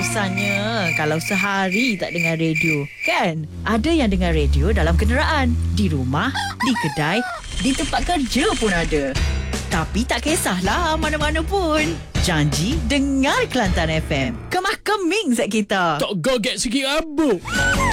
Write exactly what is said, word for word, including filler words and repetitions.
Rasanya kalau sehari tak dengar radio, kan? Ada yang dengar radio dalam kenderaan, di rumah, di kedai, di tempat kerja pun ada. Tapi tak kisahlah mana-mana pun. Janji dengar Kelantan F M. Kemah keming zat kita. Tak goget sikit rambut.